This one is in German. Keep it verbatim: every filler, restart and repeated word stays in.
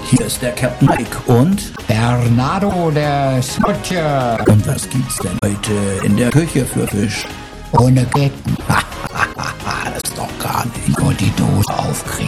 Hier ist der Captain Mike und Bernardo, der Smutje. Und was gibt's denn heute in der Küche für Fisch? Ohne Ketten. Das ist doch gar nicht. Nur die Dose aufkriegen.